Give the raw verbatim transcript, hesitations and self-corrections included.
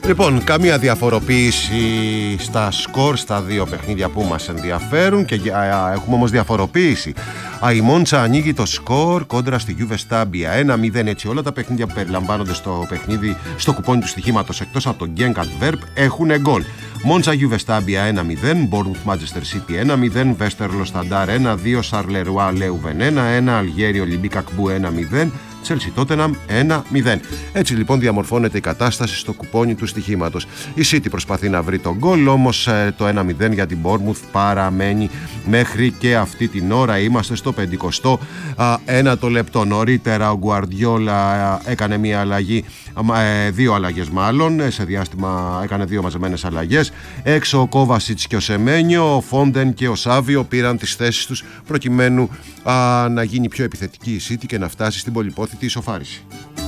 Λοιπόν, καμία διαφοροποίηση στα σκορ στα δύο παιχνίδια που μας ενδιαφέρουν και έχουμε όμως διαφοροποίηση. Η Μόντσα ανοίγει το σκορ κόντρα στη Juve Stabia ένα μηδέν. Έτσι όλα τα παιχνίδια που περιλαμβάνονται στο παιχνίδι, στο κουπόνι του στοιχήματος εκτός από το Genk Adverb έχουν γκολ. Μόντσα Juve Stabia ένα μηδέν, Bournemouth Manchester City ένα μηδέν, Westerlo Standard ένα δύο, Charleroi Leuven ένα ένα, Algeria Olympique Akbou ένα μηδέν, Chelsea Tottenham ένα μηδέν. Έτσι λοιπόν διαμορφώνεται η κατάσταση στο κουπόνι του στοιχήματος. Η City προσπαθεί να βρει τον γκολ, όμως το ένα μηδέν για την Bournemouth παραμένει μέχρι και αυτή την ώρα. Είμαστε στο πενηκοστό ένατο λεπτό. Νωρίτερα ο Guardiola έκανε μια αλλαγή, δύο αλλαγές μάλλον, σε διάστημα έκανε δύο μαζεμένες αλλαγές. Έξω ο Kovacic και ο Σεμένιο, ο Φόντεν και ο Σάβιο πήραν τις θέσεις τους προκειμένου α, να γίνει πιο επιθετική η City και να φτάσει στην πολυπόθητη ισοφάριση.